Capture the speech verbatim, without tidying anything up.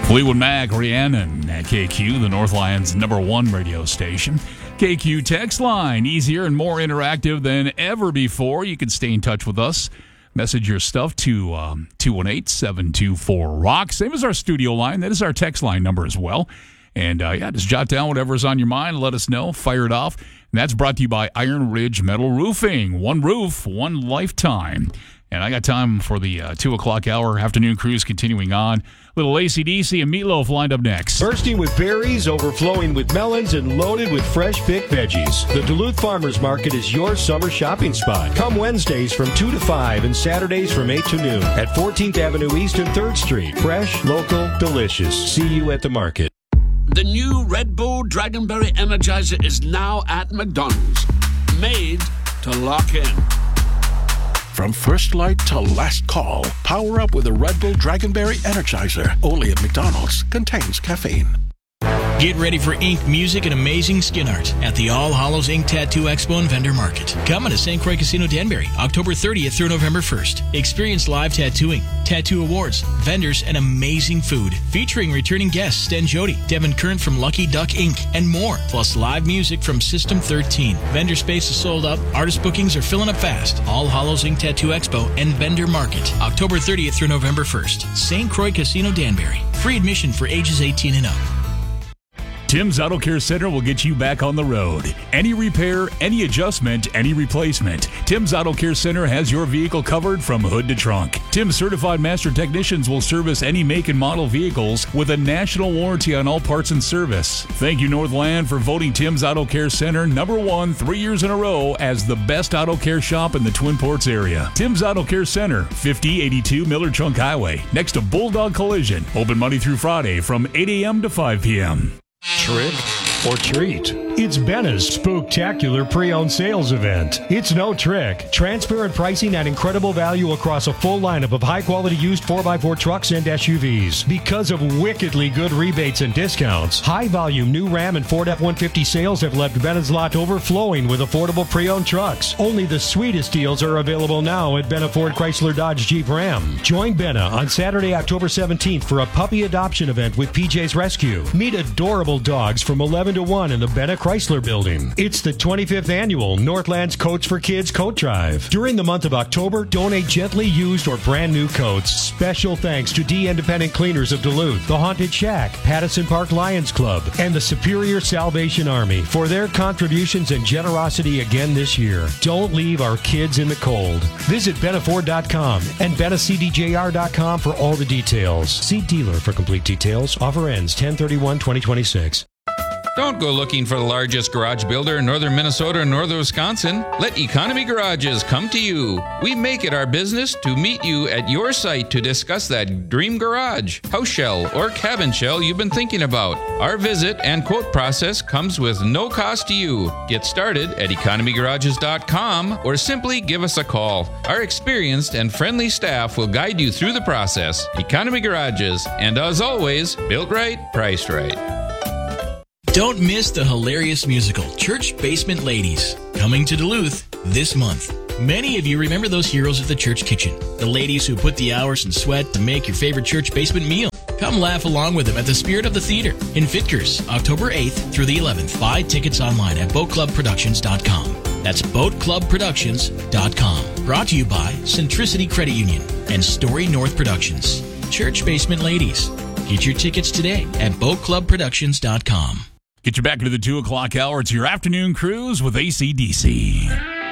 Fleetwood Mac, Rhiannon at K Q, the North Lions' number one radio station. K Q text line, easier and more interactive than ever before. You can stay in touch with us. Message your stuff to um, two one eight, seven two four, ROCK. Same as our studio line. That is our text line number as well. And, uh, yeah, just jot down whatever's on your mind. Let us know. Fire it off. And that's brought to you by Iron Ridge Metal Roofing. One roof, one lifetime. And I got time for the uh, two o'clock hour afternoon cruise continuing on. Little A C D C and Meatloaf lined up next. Bursting with berries, overflowing with melons, and loaded with fresh picked veggies. The Duluth Farmers Market is your summer shopping spot. Come Wednesdays from two to five and Saturdays from eight to noon at fourteenth Avenue East and third Street. Fresh, local, delicious. See you at the market. The new Red Bull Dragonberry Energizer is now at McDonald's. Made to lock in. From first light to last call, power up with a Red Bull Dragonberry Energizer. Only at McDonald's. Contains caffeine. Get ready for ink, music, and amazing skin art at the All Hallows Ink Tattoo Expo and Vendor Market. Coming to Saint Croix Casino Danbury, October thirtieth through November first. Experience live tattooing, tattoo awards, vendors, and amazing food. Featuring returning guests Sten Jody, Devin Current from Lucky Duck Incorporated, and more. Plus live music from System thirteen. Vendor space is sold up. Artist bookings are filling up fast. All Hallows Ink Tattoo Expo and Vendor Market, October thirtieth through November first. Saint Croix Casino Danbury. Free admission for ages eighteen and up. Tim's Auto Care Center will get you back on the road. Any repair, any adjustment, any replacement. Tim's Auto Care Center has your vehicle covered from hood to trunk. Tim's certified master technicians will service any make and model vehicles with a national warranty on all parts and service. Thank you, Northland, for voting Tim's Auto Care Center number one three years in a row as the best auto care shop in the Twin Ports area. Tim's Auto Care Center, fifty eighty-two Miller Trunk Highway, next to Bulldog Collision. Open Monday through Friday from eight a.m. to five p.m. Trick or treat. It's Benna's Spooktacular Pre-Owned Sales Event. It's no trick. Transparent pricing at incredible value across a full lineup of high-quality used four by four trucks and S U Vs. Because of wickedly good rebates and discounts, high-volume new Ram and Ford F one fifty sales have left Benna's lot overflowing with affordable pre-owned trucks. Only the sweetest deals are available now at Benna Ford Chrysler Dodge Jeep Ram. Join Benna on Saturday, October seventeenth for a puppy adoption event with P J's Rescue. Meet adorable dogs from eleven to one in the Benna Chrysler Building. It's the twenty-fifth annual Northlands Coats for Kids Coat Drive. During the month of October, donate gently used or brand new coats. Special thanks to D Independent Cleaners of Duluth, the Haunted Shack, Pattison Park Lions Club, and the Superior Salvation Army for their contributions and generosity again this year. Don't leave our kids in the cold. Visit Benna Ford dot com and Benna C D J R dot com for all the details. See dealer for complete details. Offer ends ten thirty-one twenty twenty-six. Don't go looking for the largest garage builder in northern Minnesota or northern Wisconsin. Let Economy Garages come to you. We make it our business to meet you at your site to discuss that dream garage, house shell, or cabin shell you've been thinking about. Our visit and quote process comes with no cost to you. Get started at economy garages dot com or simply give us a call. Our experienced and friendly staff will guide you through the process. Economy Garages, and as always, built right, priced right. Don't miss the hilarious musical Church Basement Ladies, coming to Duluth this month. Many of you remember those heroes of the church kitchen, the ladies who put the hours and sweat to make your favorite church basement meal. Come laugh along with them at the Spirit of the Theater in Fitgers, October eighth through the eleventh. Buy tickets online at boat club productions dot com. That's boat club productions dot com. Brought to you by Centricity Credit Union and Story North Productions. Church Basement Ladies. Get your tickets today at boat club productions dot com. Get you back into the two o'clock hour. It's your afternoon cruise with A C D C.